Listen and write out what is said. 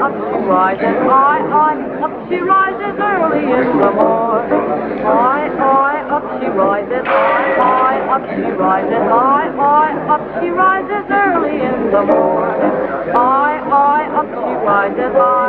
up she rises, up she rises early in the morning. Up she rises, up she rises, up she rises early in the morning. Up she rises,